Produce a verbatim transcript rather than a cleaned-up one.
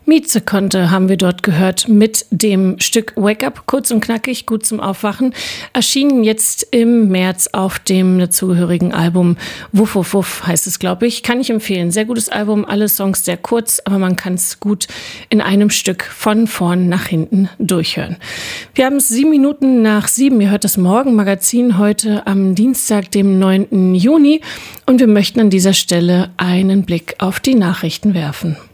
Mieze konnte, haben wir dort gehört, mit dem Stück Wake Up, kurz und knackig, gut zum Aufwachen, erschienen jetzt im März auf dem dazugehörigen Album Wuff Wuff Wuff, heißt es, glaube ich. Kann ich empfehlen. Sehr gutes Album, alle Songs sehr kurz, aber man kann es gut in einem Stück von vorn nach hinten durchhören. Wir haben es sieben Minuten nach sieben. Ihr hört das Morgenmagazin heute am Dienstag, dem neunten Juni. Und wir möchten an dieser Stelle einen Blick auf die Nachrichten werfen.